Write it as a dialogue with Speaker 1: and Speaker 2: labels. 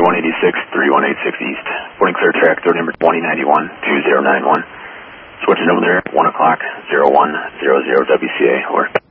Speaker 1: 186, 3186 East. Reporting clear track, third number 2091, 2091. Switching over there, 1 o'clock, 0100 WCA, over.